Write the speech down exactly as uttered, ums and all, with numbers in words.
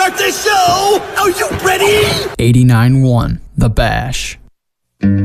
start the show! Are you ready? eighty-nine one, The Bash.